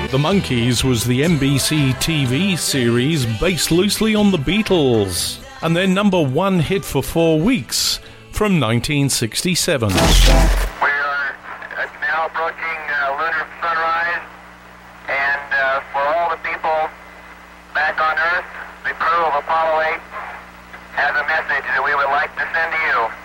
The Monkees was the NBC TV series based loosely on the Beatles, and their number one hit for 4 weeks from 1967. We are now approaching lunar sunrise, and for all the people back on Earth, the crew of Apollo 8 has a message that we would like to send to you.